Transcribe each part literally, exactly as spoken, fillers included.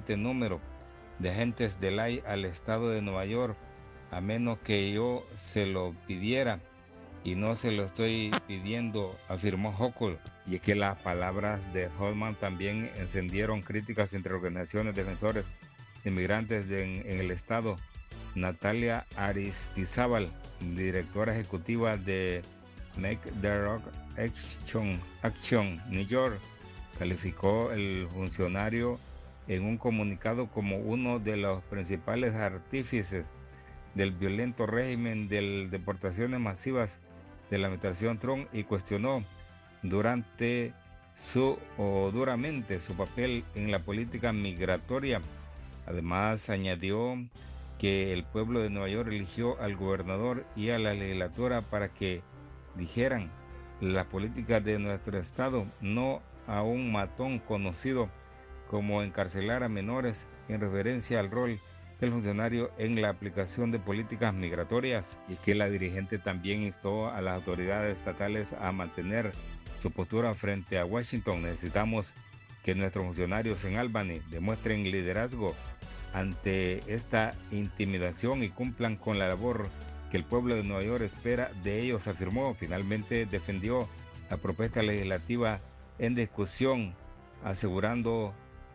suficiente número de agentes del I C E al estado de Nueva York, a menos que yo se lo pidiera, y no se lo estoy pidiendo, afirmó Hochul. Y es que las palabras de Holman también encendieron críticas entre organizaciones defensores de inmigrantes de, en, en el estado. Natalia Aristizábal, directora ejecutiva de Make the Rock Action, Action New York, calificó el funcionario en un comunicado como uno de los principales artífices del violento régimen de deportaciones masivas de la administración Trump y cuestionó durante su o duramente su papel en la política migratoria. Además, añadió que el pueblo de Nueva York eligió al gobernador y a la legislatura para que dijeran las políticas de nuestro estado, no a un matón conocido como encarcelar a menores, en referencia al rol del funcionario en la aplicación de políticas migratorias. Y que la dirigente también instó a las autoridades estatales a mantener su postura frente a Washington. Necesitamos que nuestros funcionarios en Albany demuestren liderazgo ante esta intimidación y cumplan con la labor que el pueblo de Nueva York espera de ellos, afirmó. Finalmente defendió la propuesta legislativa en discusión, asegurando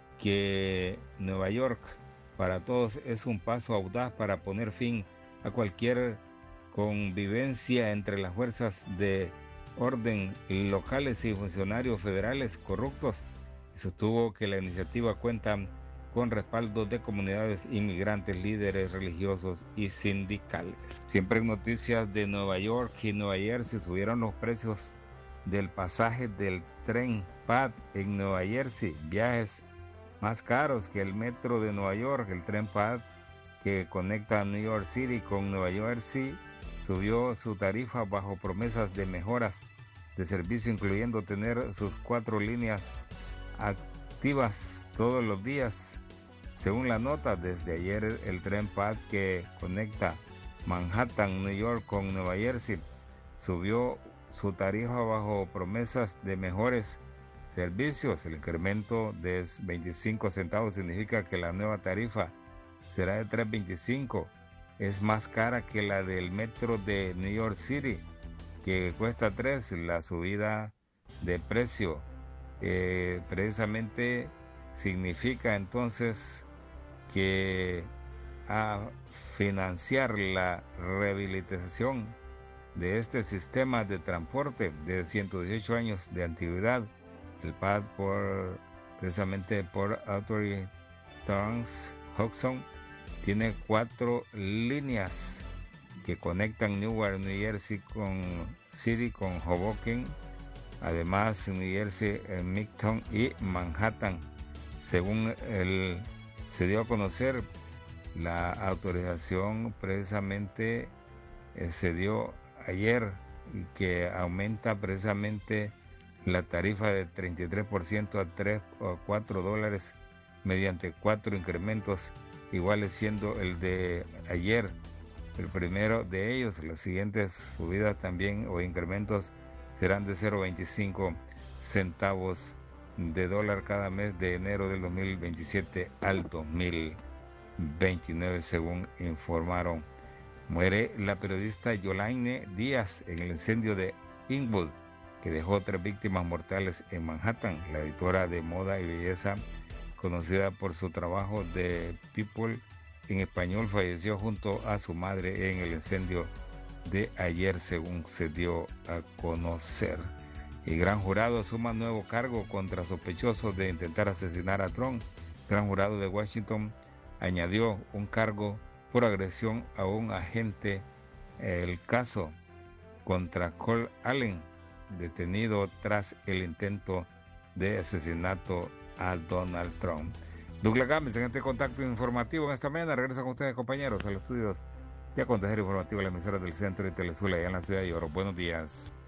que Nueva York para todos es un paso audaz para poner fin a cualquier convivencia entre las fuerzas de orden locales y funcionarios federales corruptos. Y sostuvo que la iniciativa cuenta con respaldo de comunidades inmigrantes, líderes religiosos y sindicales. Siempre en noticias de Nueva York y Nueva Jersey, subieron los precios del pasaje del tren P A D en Nueva Jersey. Viajes más caros que el metro de Nueva York. El tren P A D, que conecta a New York City con Nueva Jersey, subió su tarifa bajo promesas de mejoras de servicio, incluyendo tener sus cuatro líneas activas todos los días. Según la nota, desde ayer el tren P A D que conecta Manhattan, New York con Nueva Jersey subió su tarifa bajo promesas de mejores servicios. El incremento de veinticinco centavos significa que la nueva tarifa será de tres veinticinco. Es más cara que la del metro de New York City, que cuesta tres. La subida de precio eh, precisamente significa entonces que a financiar la rehabilitación de este sistema de transporte de ciento dieciocho años de antigüedad. El P A D, por, precisamente por Authority Starnes Hudson, tiene cuatro líneas que conectan Newark, New Jersey con City con Hoboken, además New Jersey, Midtown y Manhattan. Según el se dio a conocer, la autorización precisamente eh, se dio ayer, y que aumenta precisamente la tarifa de treinta y tres por ciento a tres o cuatro dólares mediante cuatro incrementos iguales, siendo el de ayer el primero de ellos. Las siguientes subidas también o incrementos serán de cero punto veinticinco centavos de dólar cada mes de enero del dos mil veintisiete al dos mil veintinueve, según informaron. Muere la periodista Yolaine Díaz en el incendio de Inwood, que dejó tres víctimas mortales en Manhattan. La editora de moda y belleza, conocida por su trabajo de People en español, falleció junto a su madre en el incendio de ayer, según se dio a conocer. El gran jurado suma nuevo cargo contra sospechosos de intentar asesinar a Trump. El gran jurado de Washington añadió un cargo por agresión a un agente. El caso contra Cole Allen, detenido tras el intento de asesinato a Donald Trump. Douglas Gámez en este contacto informativo en esta mañana. Regresa con ustedes, compañeros, a los estudios de acontecer informativo de la emisora del Centro y Telesur allá en la ciudad de Oro. Buenos días.